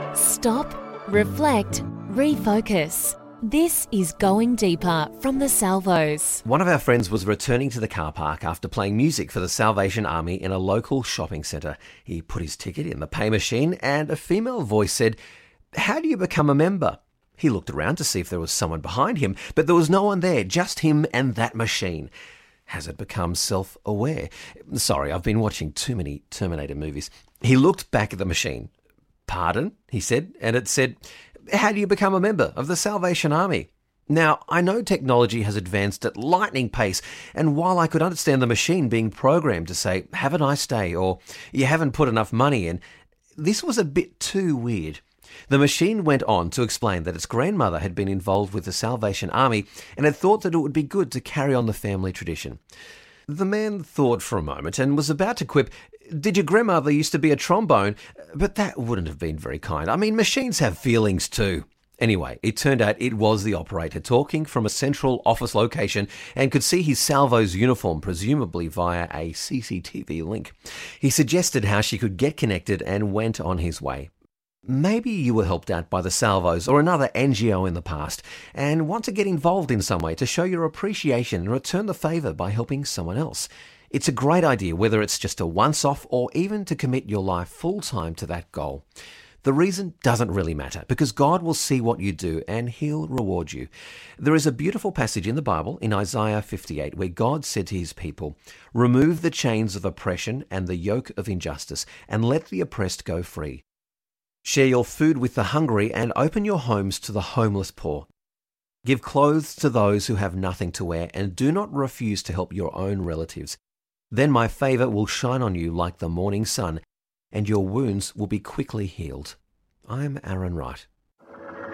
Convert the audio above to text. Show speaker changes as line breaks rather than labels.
Stop, reflect, refocus. This is Going Deeper from the Salvos.
One of our friends was returning to the car park after playing music for the Salvation Army in a local shopping centre. He put his ticket in the pay machine and a female voice said, "How do you become a member?" He looked around to see if there was someone behind him, but there was no one there, just him and that machine. Has it become self-aware? Sorry, I've been watching too many Terminator movies. He looked back at the machine. "Pardon?" he said, and it said, "How do you become a member of the Salvation Army?" Now, I know technology has advanced at lightning pace, and while I could understand the machine being programmed to say, "Have a nice day," or "You haven't put enough money in," this was a bit too weird. The machine went on to explain that its grandmother had been involved with the Salvation Army and had thought that it would be good to carry on the family tradition. The man thought for a moment and was about to quip, "Did your grandmother used to be a trombone?" But that wouldn't have been very kind. I mean, machines have feelings too. Anyway, it turned out it was the operator talking from a central office location and could see his Salvo's uniform, presumably via a CCTV link. He suggested how she could get connected and went on his way. Maybe you were helped out by the Salvos or another NGO in the past and want to get involved in some way to show your appreciation and return the favour by helping someone else. It's a great idea, whether it's just a once-off or even to commit your life full-time to that goal. The reason doesn't really matter because God will see what you do and He'll reward you. There is a beautiful passage in the Bible in Isaiah 58 where God said to His people, "Remove the chains of oppression and the yoke of injustice and let the oppressed go free. Share your food with the hungry and open your homes to the homeless poor. Give clothes to those who have nothing to wear and do not refuse to help your own relatives. Then my favour will shine on you like the morning sun and your wounds will be quickly healed." I'm Aaron Wright.